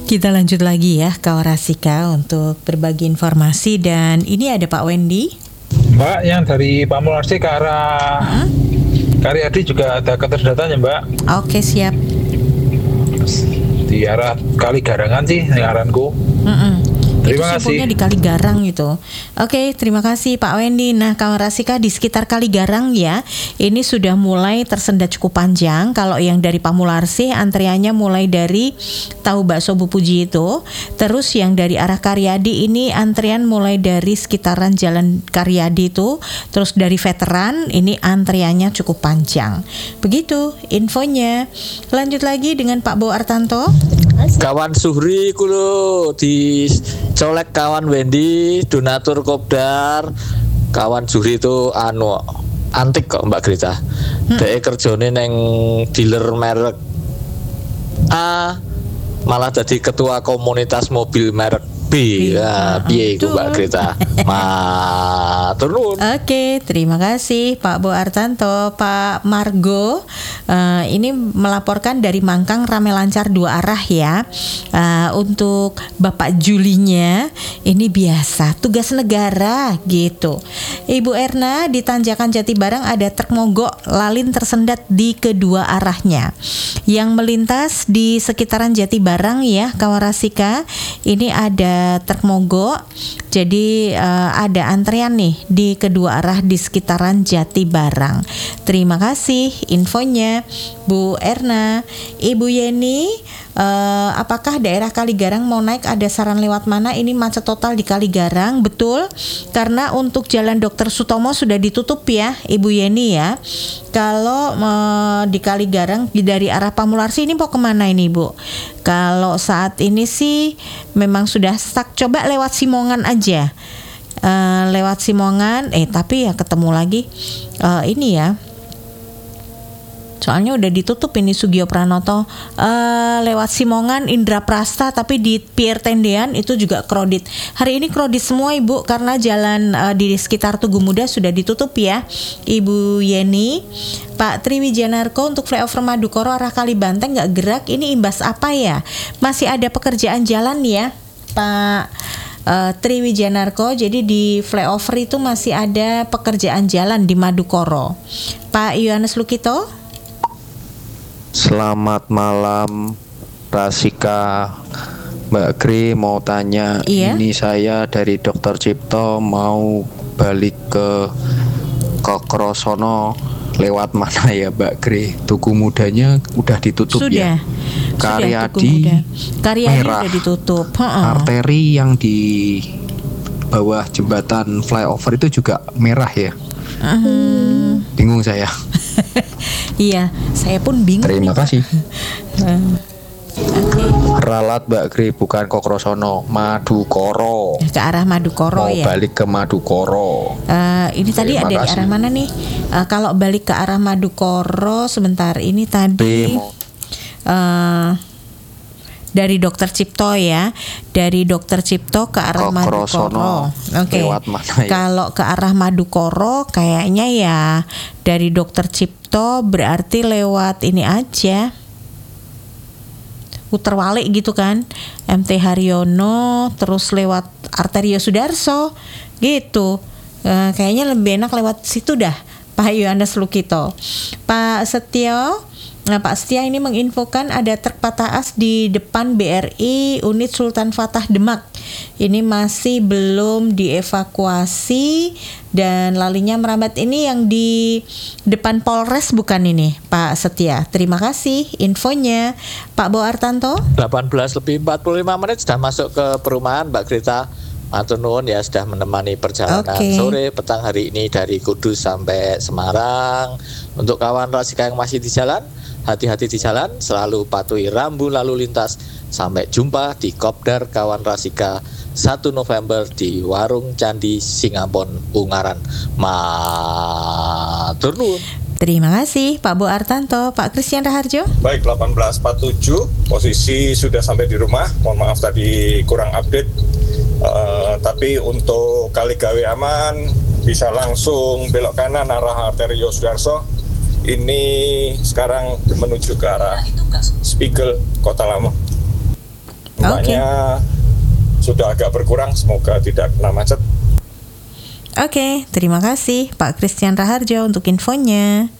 Kita lanjut lagi ya Kak Rasika untuk berbagi informasi, dan ini ada Pak Wendy. Mbak, yang dari Pamularsi ke arah Karyadi juga ada keterdatannya Mbak. Oke, siap. Di arah Kaligarangan sih ngaranku. Terima itu simpulnya kasih. di Kaligarang gitu. Oke, terima kasih Pak Wendy. Nah, Kak Rasika, di sekitar Kaligarang ya, ini sudah mulai tersendat cukup panjang. Kalau yang dari Pamularsi antriannya mulai dari Tahu Bakso Bu Puji itu. Terus yang dari arah Karyadi ini antrian mulai dari sekitaran Jalan Karyadi itu. Terus dari Veteran ini antriannya cukup panjang. Begitu infonya. Lanjut lagi dengan Pak Bo Artanto. Kawan Suhri kulo di colek kawan Wendy donatur kopdar. Kawan Suhri itu antik kok Mbak Grita. Dek kerjane neng dealer merek A, malah jadi ketua komunitas mobil merek B. Ya, piye iku Mbak Grita. Matur nuwun. Oke, terima kasih Pak Bo Artanto. Pak Margo ini melaporkan dari Mangkang rame lancar 2 arah ya. Untuk Bapak Julinya ini biasa tugas negara gitu. Ibu Erna di Tanjakan Jatibarang ada truk mogok lalin tersendat di kedua arahnya. Yang melintas di sekitaran Jatibarang ya Kawarasika, ini ada truk mogok. Jadi ada antrean nih di kedua arah di sekitaran Jatibarang. Terima kasih infonya Bu Erna. Ibu Yeni, apakah daerah Kaligarang mau naik ada saran lewat mana? Ini macet total di Kaligarang. Betul, karena untuk Jalan Dr. Sutomo sudah ditutup ya Ibu Yeni ya. Kalau di Kaligarang dari arah Pamularsi ini mau kemana ini Bu? Kalau saat ini sih memang sudah stuck. Coba lewat Simongan aja. Lewat Simongan, tapi ya ketemu lagi ini ya. Soalnya udah ditutup ini Sugio Pranoto. Lewat Simongan, Indra Prasta, tapi di Pier Tendean itu juga kredit. Hari ini kredit semua Ibu, karena jalan di sekitar Tugu Muda sudah ditutup ya Ibu Yeni. Pak Triwijanarko, untuk flyover Madukoro arah Kalibanteng nggak gerak, ini imbas apa ya? Masih ada pekerjaan jalan ya Pak Triwijanarko, jadi di flyover itu masih ada pekerjaan jalan di Madukoro. Pak Yohanes Lukito. Selamat malam Rasika, Mbak Kri mau tanya. Iya? Ini saya dari Dr. Cipto mau balik ke Kokrosono, lewat mana ya Mbak Kri? Tugu Mudanya udah ditutup Sudah. ya? Karyadi merah, udah ditutup. arteri yang di bawah jembatan flyover itu juga merah ya? Bingung saya. Iya, saya pun bingung. Terima kasih. Oke. Ralat Mbak Kri, bukan Kokrosono, Madukoro. Ke arah Madukoro mau ya. balik ke Madukoro. Ini tadi Terima ada di kasih. arah mana nih? Kalau balik ke arah Madukoro sebentar, ini tadi dari Dokter Cipto ya, dari Dokter Cipto ke arah Madukoro. Oke. Lewat mana ya? Kalau ke arah Madukoro kayaknya ya dari Dokter Cipto berarti lewat ini aja, puter balik gitu kan, MT Haryono, terus lewat Arterio Sudarso gitu. Kayaknya lebih enak lewat situ dah Pak Yohanes Lukito. Pak Setio. Nah, Pak Setia ini menginfokan ada truk patah as di depan BRI unit Sultan Fatah Demak. Ini masih belum dievakuasi dan lalinya merambat. Ini yang di depan Polres bukan ini Pak Setia. Terima kasih infonya. Pak Bo Artanto. 18 lebih 45 menit sudah masuk ke perumahan Mbak Grita. Matur nuwun ya, sudah menemani perjalanan sore petang hari ini dari Kudus sampai Semarang. Untuk kawan Rasika yang masih di jalan, hati-hati di jalan, selalu patuhi rambu lalu lintas. Sampai jumpa di Kopdar kawan Rasika 1 November di Warung Candi Singampon Ungaran. Matur nuwun. Terima kasih Pak Bo Artanto. Pak Christian Raharjo. Baik, 18.47 posisi sudah sampai di rumah. Mohon maaf tadi kurang update. Tapi untuk Kaligawe aman, bisa langsung belok kanan arah Arterio Sudarso. Ini sekarang menuju ke arah Spiegel Kota Lama. Nampaknya sudah agak berkurang, semoga tidak kena macet. Oke, terima kasih Pak Christian Raharjo untuk infonya.